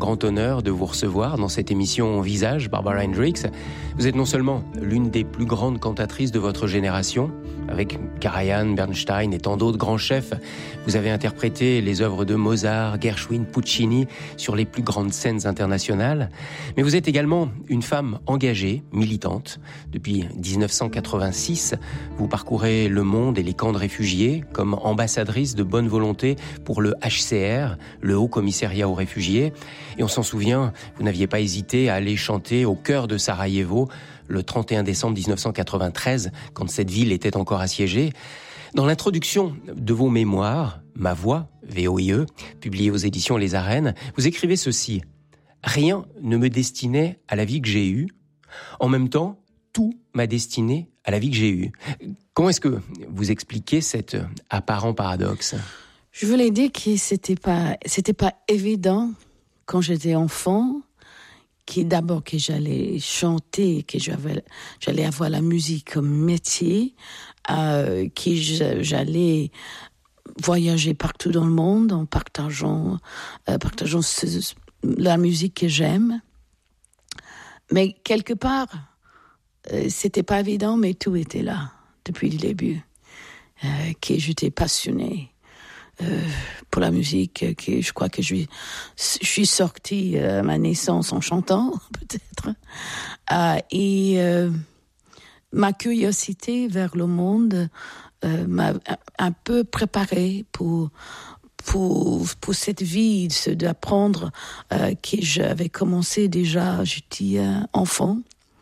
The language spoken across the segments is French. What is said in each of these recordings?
grand honneur de vous recevoir dans cette émission Visage, Barbara Hendricks. Vous êtes non seulement l'une des plus grandes cantatrices de votre génération, avec Karajan, Bernstein et tant d'autres grands chefs. Vous avez interprété les œuvres de Mozart, Gershwin, Puccini sur les plus grandes scènes internationales. Mais vous êtes également une femme engagée, militante. Depuis 1986, vous parcourez le monde et les camps de réfugiés comme ambassadrice de bonne volonté pour le HCR, le Haut Commissariat aux réfugiés. Et on s'en souvient, vous n'aviez pas hésité à aller chanter au cœur de Sarajevo le 31 décembre 1993, quand cette ville était encore assiégée. Dans l'introduction de vos mémoires, Ma Voix, VOIE, publiée aux éditions Les Arènes, vous écrivez ceci. « Rien ne me destinait à la vie que j'ai eue. En même temps, tout m'a destiné à la vie que j'ai eue. » Comment est-ce que vous expliquez cet apparent paradoxe ? Je voulais dire que c'était pas évident quand j'étais enfant, d'abord que j'allais chanter, que j'allais avoir la musique comme métier, que j'allais voyager partout dans le monde en partageant la musique que j'aime. Mais quelque part, c'était pas évident, mais tout était là depuis le début. Que j'étais passionnée pour la musique, que je crois que je suis sortie à ma naissance en chantant, peut-être. Et ma curiosité vers le monde m'a un peu préparée pour cette vie, d'apprendre que j'avais commencé déjà, j'étais enfant.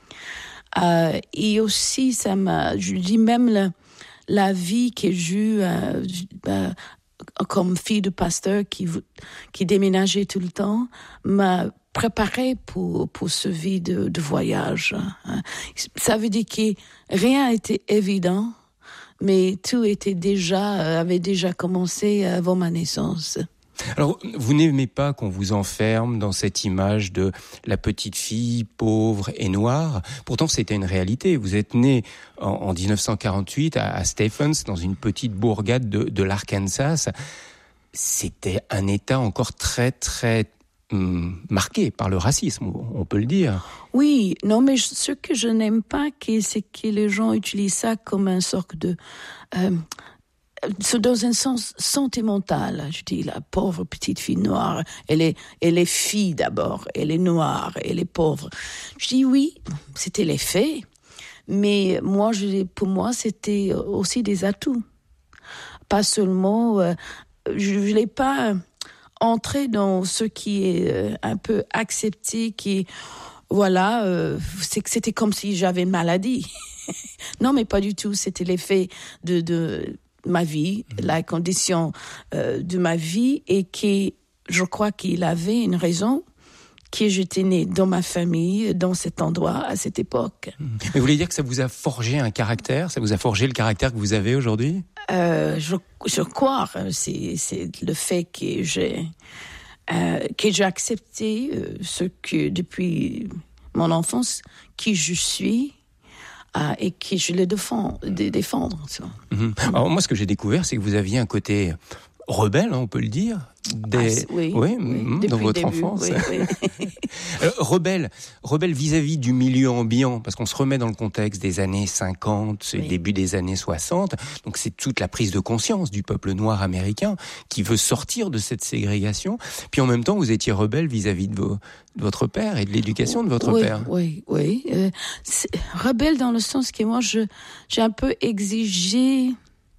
Et aussi, je dis même la vie que j'ai eue comme fille de pasteur qui déménageait tout le temps, m'a préparée pour ce vie de voyage. Ça veut dire que rien n'était évident, mais tout avait déjà commencé avant ma naissance. Alors, vous n'aimez pas qu'on vous enferme dans cette image de la petite fille pauvre et noire. Pourtant, c'était une réalité. Vous êtes né en 1948 à Stephens, dans une petite bourgade de l'Arkansas. C'était un État encore très, très marqué par le racisme, on peut le dire. Oui, non, mais ce que je n'aime pas, c'est que les gens utilisent ça comme une sorte de... dans un sens sentimental. Je dis, la pauvre petite fille noire, elle est fille d'abord, elle est noire, elle est pauvre. Je dis oui, c'était les faits, mais pour moi, c'était aussi des atouts. Pas seulement, je ne voulais pas entrer dans ce qui est un peu accepté, c'était comme si j'avais une maladie. Non, mais pas du tout, c'était l'effet de ma vie, la condition de ma vie, et je crois qu'il avait une raison, que j'étais née dans ma famille, dans cet endroit, à cette époque. Mais vous voulez dire que ça vous a forgé un caractère ? Ça vous a forgé le caractère que vous avez aujourd'hui ? Je crois, c'est le fait que j'ai accepté ce que, depuis mon enfance, qui je suis, et que je le défendre. Alors moi, ce que j'ai découvert, c'est que vous aviez un côté rebelle, on peut le dire, oui, dans votre enfance. Oui. Rebelle vis-à-vis du milieu ambiant, parce qu'on se remet dans le contexte des années 50, début des années 60. Donc c'est toute la prise de conscience du peuple noir américain qui veut sortir de cette ségrégation. Puis en même temps, vous étiez rebelle vis-à-vis de votre père et de l'éducation de votre père. Oui. Rebelle dans le sens que moi, j'ai un peu exigé...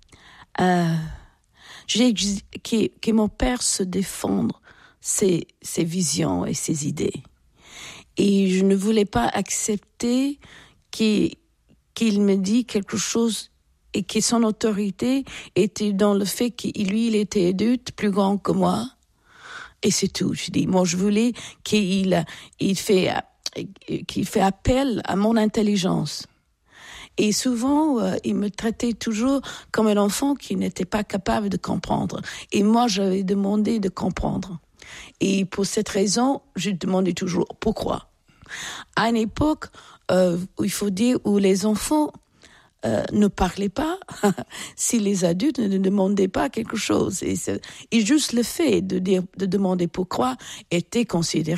que mon père se défende ses visions et ses idées. Et je ne voulais pas accepter qu'il me dise quelque chose et que son autorité était dans le fait il était adulte, plus grand que moi. Et c'est tout. Je dis, moi, je voulais qu'il fait appel à mon intelligence. Et souvent, il me traitait toujours comme un enfant qui n'était pas capable de comprendre. Et moi, j'avais demandé de comprendre. Et pour cette raison, je demandais toujours pourquoi. À une époque, il faut dire, où les enfants ne parlait pas si les adultes ne demandaient pas quelque chose. Et juste le fait de demander pourquoi était considéré